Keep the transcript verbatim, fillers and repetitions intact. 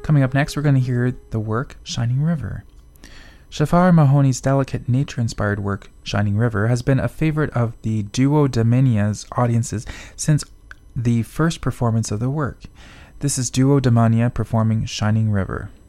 Coming up next, we're going to hear the work Shining River. Shafar Mahoney's delicate, nature-inspired work, Shining River, has been a favorite of the Duodemania's audiences since the first performance of the work. This is Duodemania performing Shining River.